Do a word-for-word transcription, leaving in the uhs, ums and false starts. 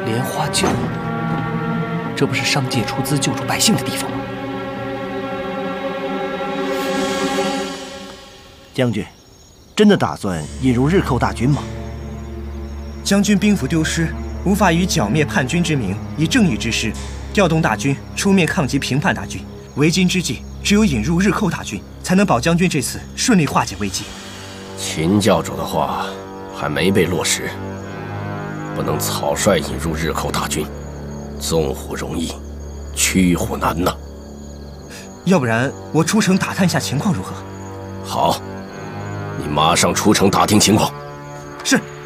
莲花教，这不是商界出资救助百姓的地方吗？ 将军，真的打算引入日寇大军吗？ 将军兵符丢失，无法以剿灭叛军之名，以正义之师调动大军出面抗击平叛大军。为今之计，只有引入日寇大军，才能保将军这次顺利化解危机。 秦教主的话还没被落实，不能草率引入日寇大军，纵虎容易，驱虎难呐。 要不然我出城打探一下情况如何？ 好，你马上出城打听情况。 是。